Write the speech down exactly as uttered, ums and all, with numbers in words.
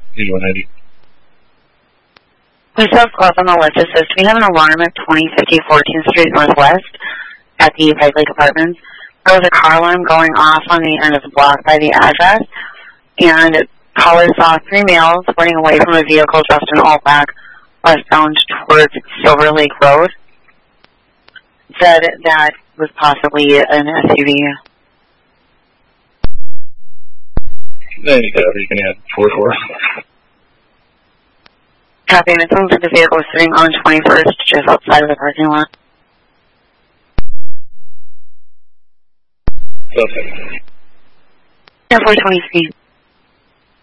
eighty-one ninety. Police have called on the list. It says, we have an alarm at twenty fifty fourteenth Street Northwest at the Pike Lake Apartments. There was a car alarm going off on the end of the block by the address, and callers saw three males running away from a vehicle dressed in all black westbound towards Silver Lake Road. Said that was possibly an S U V. Any copy, you can add four four. Copy, and it sounds like the vehicle was sitting on twenty-first, just outside of the parking lot. Okay. Yeah, four twenty-three.